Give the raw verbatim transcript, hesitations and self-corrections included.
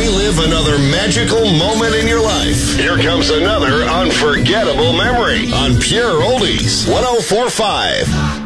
relive another magical moment in your life. Here comes another unforgettable memory on Pure Oldies one oh four point five.